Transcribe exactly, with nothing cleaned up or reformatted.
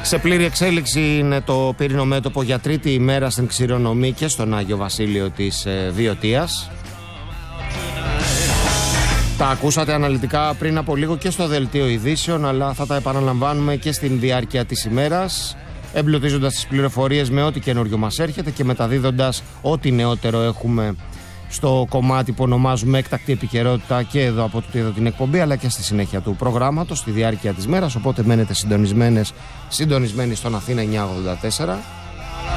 Σε πλήρη εξέλιξη είναι το πύρινο μέτωπο για τρίτη ημέρα στην Ξηρονομή και στον Άγιο Βασίλειο της ε, Βιωτίας. Τα ακούσατε αναλυτικά πριν από λίγο και στο δελτίο ειδήσεων, αλλά θα τα επαναλαμβάνουμε και στην διάρκεια της ημέρας, εμπλουτίζοντας τις πληροφορίες με ό,τι καινούριο μας έρχεται και μεταδίδοντας ό,τι νεότερο έχουμε στο κομμάτι που ονομάζουμε έκτακτη επικαιρότητα και εδώ από τούτη εδώ την εκπομπή, αλλά και στη συνέχεια του προγράμματος, στη διάρκεια της μέρας. Οπότε μένετε συντονισμένες, συντονισμένοι στον Αθήνα εννιακόσια ογδόντα τέσσερα.